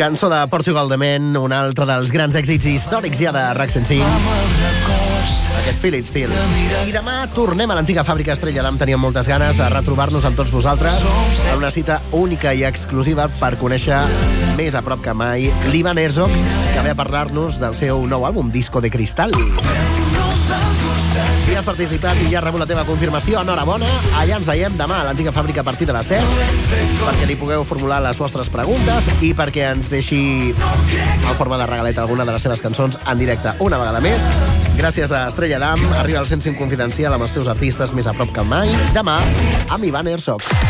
Cançó de Portugal de Men, un altre dels grans èxits històrics ja de RAC 105. Aquest Feel It Still. I demà tornem a l'antiga fàbrica Estrella d'Am. Teníem moltes ganes de retrobar-nos amb tots vosaltres en una cita única i exclusiva per conèixer més a prop que mai l'Ivan Herzog, que ve a parlar-nos del seu nou àlbum, Disco de Cristal. Si has participat i ja has rebut la teva confirmació, enhorabona. Allà ens veiem demà a l'antiga fàbrica a partir de les 7, perquè li pugueu formular les vostres preguntes i perquè ens deixi en forma de regalet alguna de les seves cançons en directe una vegada més. Gràcies a Estrella d'Am, arriba el 105 Confidencial amb els teus artistes més a prop que mai. Demà, amb Ivan Herzog.